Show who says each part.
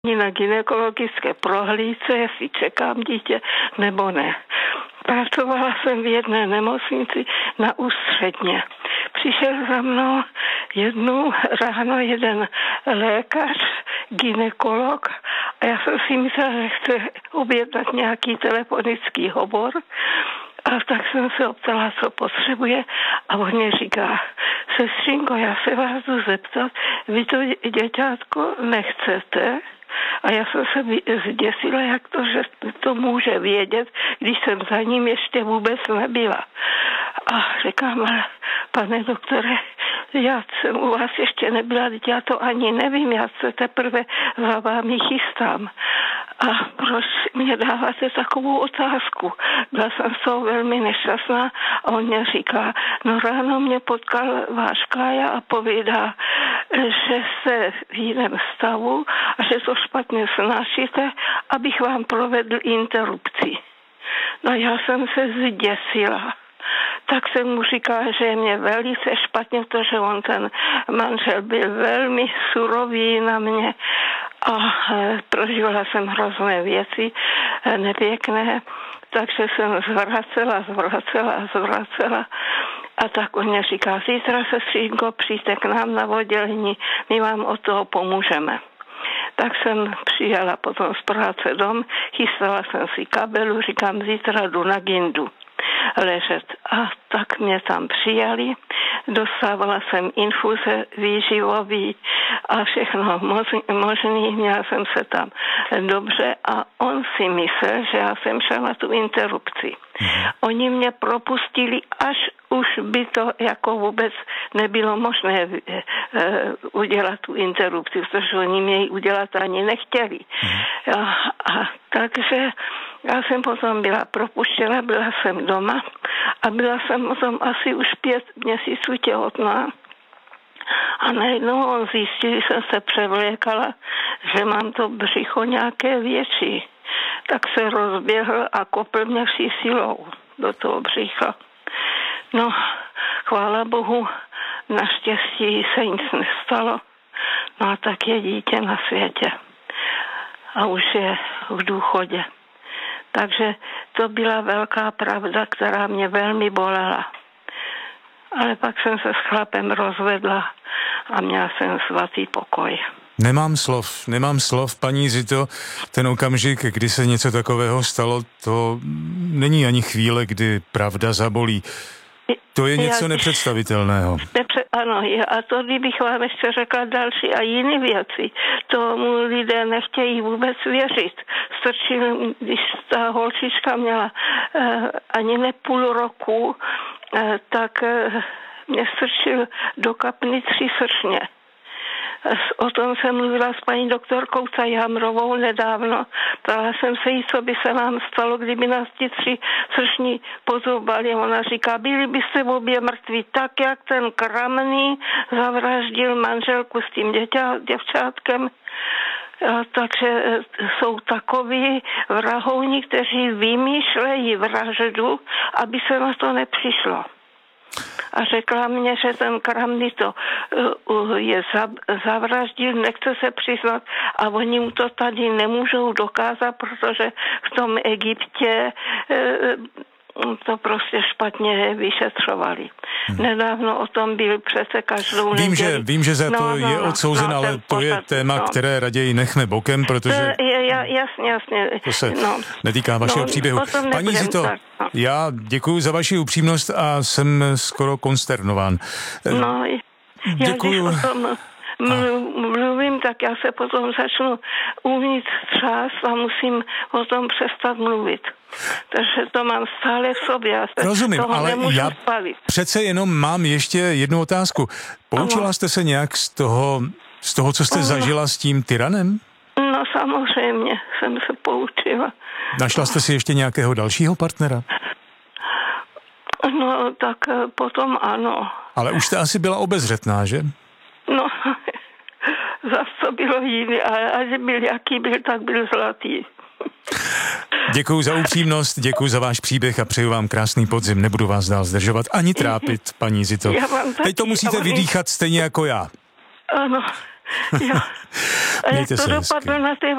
Speaker 1: na gynekologické prohlídce, jestli čekám dítě nebo ne. Pracovala jsem v jedné nemocnici na Ústředně. Přišel za mnou jednou ráno jeden lékař, gynekolog, a já jsem si myslela, že chce objednat nějaký telefonický hovor. A tak jsem se optala, co potřebuje, a on mě říká: sestřinko, já se vás jdu zeptat, vy to děťátko nechcete? A já jsem se zděsila, jak to, že to může vědět, když jsem za ním ještě vůbec nebyla. A říkám: ale pane doktore, já jsem u vás ještě nebyla, já to ani nevím, já se teprve za vámi chystám. A proč mě dáváte takovou otázku? Byla jsem z toho velmi nešťastná a on mě říká: no ráno mě potkal váš Kája a povídá, že jste v jiném stavu a že to špatně snášíte, abych vám provedl interrupci. No já jsem se zděsila. Tak jsem mu říkala, že je mě velice špatně, protože on, ten manžel, byl velmi surový na mě a prožívala jsem hrozné věci, nepěkné, takže jsem zvracela. A tak on mě říká: zítra, sestřínko, přijďte k nám na oddělení, my vám od toho pomůžeme. Tak jsem přijela potom z práce dom, chystala jsem si kabelu, říkám: zítra jdu na Gindu ležet. A tak mě tam přijali, dostávala jsem infuze výživový a všechno možný, měla jsem se tam dobře a on si myslel, že já jsem šla na tu interrupci. Oni mě propustili, až už by to jako vůbec nebylo možné udělat tu interrupci, protože oni mě ji udělat ani nechtěli. A takže já jsem potom byla propuštěna, byla jsem doma a byla jsem potom asi už 5 měsíců těhotná. A najednou on zjistil, že jsem se převlékala, že mám to břicho nějaké větší. Tak se rozběhl a kopl mě vší silou do toho břicha. No, chvála Bohu, naštěstí se nic nestalo. No a tak je dítě na světě. A už je v důchodě. Takže to byla velká pravda, která mě velmi bolela. Ale pak jsem se s chlapem rozvedla a měla jsem svatý pokoj.
Speaker 2: Nemám slov, paní Zito. Ten okamžik, kdy se něco takového stalo, to není ani chvíle, kdy pravda zabolí. To je něco nepředstavitelného.
Speaker 1: Ano, a to kdybych vám ještě řekla další a jiné věci, tomu lidé nechtějí vůbec věřit. Strčil, když ta holčička měla ani ne půl roku, tak mě strčil do kapny 3 sršně. O tom jsem mluvila s paní doktorkou Cajhamrovou nedávno. Ptala jsem se jí, co by se nám stalo, kdyby nás ti 3 sršní pozobali. Ona říká: byli byste obě mrtví, tak jak ten Kramný zavraždil manželku s tím děvčátkem. Takže jsou takoví vrahouni, kteří vymýšlejí vraždu, aby se na to nepřišlo. A řekla mě, že ten Kramný to je zavraždil, nechce se přiznat a oni mu to tady nemůžou dokázat, protože v tom Egyptě to prostě špatně vyšetřovali. Nedávno o tom byl přece každou neděli.
Speaker 2: Vím, že za to je odsouzen, ale to je téma, které raději nechme bokem, protože
Speaker 1: jasně.
Speaker 2: To se netýká vašeho příběhu. Paní Zito, já děkuji za vaši upřímnost a jsem skoro konsternován. Děkuji.
Speaker 1: Mluvím, tak já se potom začnu uvnitř třást a musím o tom přestat mluvit. Takže to mám stále v sobě.
Speaker 2: Rozumím, ale já přece jenom mám ještě jednu otázku. Poučila jste se nějak z toho, co jste zažila s tím tyranem?
Speaker 1: No samozřejmě jsem se poučila.
Speaker 2: Našla jste si ještě nějakého dalšího partnera?
Speaker 1: No tak potom ano.
Speaker 2: Ale už jste asi byla obezřetná, že?
Speaker 1: No, zas to bylo jiný, ale až byl jaký byl, tak byl zlatý.
Speaker 2: Děkuji za upřímnost, děkuji za váš příběh a přeju vám krásný podzim. Nebudu vás dál zdržovat ani trápit, paní Zito. Teď to musíte vydýchat stejně jako já.
Speaker 1: Ano, Jo. A jak to dopadlo na té